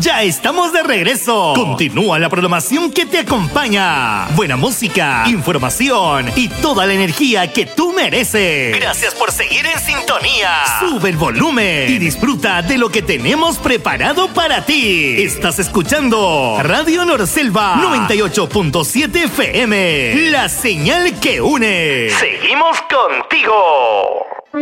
Ya estamos de regreso. Continúa la programación que te acompaña. Buena música, información y toda la energía que tú mereces. Gracias por seguir en sintonía. Sube el volumen y disfruta de lo que tenemos preparado para ti. Estás escuchando Radio Norselva 98.7 FM. La señal que une. Seguimos contigo.